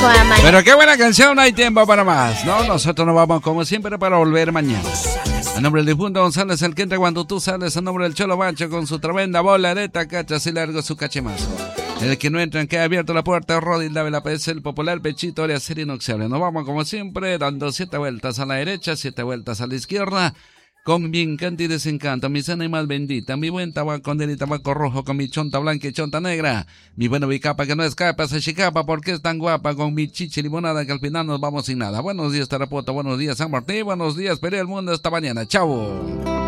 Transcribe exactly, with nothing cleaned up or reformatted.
para mañana. Pero qué buena canción, no hay tiempo para más, ¿no? Nosotros nos vamos como siempre para volver mañana. A nombre del difunto González, el que entra cuando tú sales. A nombre del Cholo Bancho con su tremenda bolareta, cachas y largo su cachemazo. El que no entra, queda abierto la puerta. Rodil Dave, la P S, el popular Pechito de acero inoxidable. Nos vamos como siempre, dando siete vueltas a la derecha, siete vueltas a la izquierda. Con mi encanto y desencanto, mi sana y más bendita, mi buen tabaco de tabaco rojo, con mi chonta blanca y chonta negra, mi buena bicapa que no escapa, se chicapa porque es tan guapa, con mi chichi limonada que al final nos vamos sin nada. Buenos días Tarapoto, buenos días San Martín, buenos días Perú del Mundo esta mañana, chao.